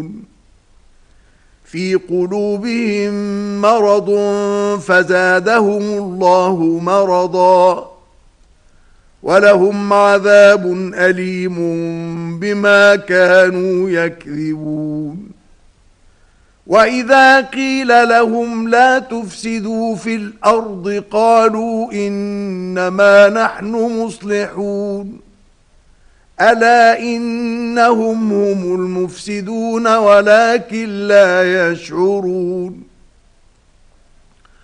يعلمون في قلوبهم مرض فزادهم الله مرضا ولهم عذاب أليم بما كانوا يكذبون وإذا قيل لهم لا تفسدوا في الأرض قالوا إنما نحن مصلحون ألا إنهم هم المفسدون ولكن لا يشعرون